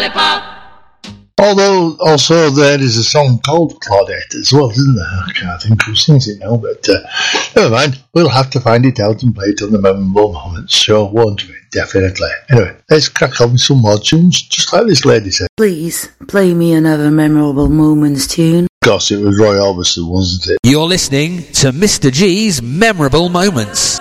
Although, also, there is a song called Claudette as well, isn't there? I can't think who sings it now, but never mind. We'll have to find it out and play it on the Memorable Moments show, won't we? Definitely. Anyway, let's crack on with some more tunes, just like this lady said. Please, play me another Memorable Moments tune. Of course, it was Roy Orbison, wasn't it? You're listening to Mr. G's Memorable Moments.